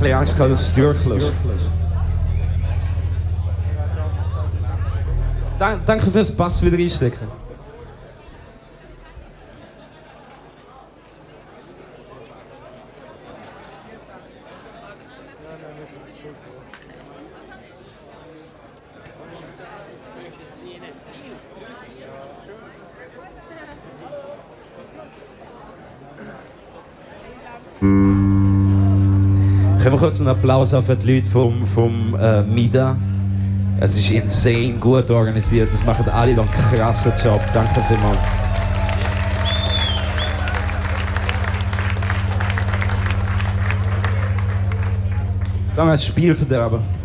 bisschen Angst gehabt, dass es durchlässt. Danke fürs Pass wieder einstecken. Können wir kurz einen Applaus auf für die Leute vom MIDA? Es ist insane gut organisiert, das machen alle einen krassen Job. Danke vielmals. Sagen wir ein Spiel verderben.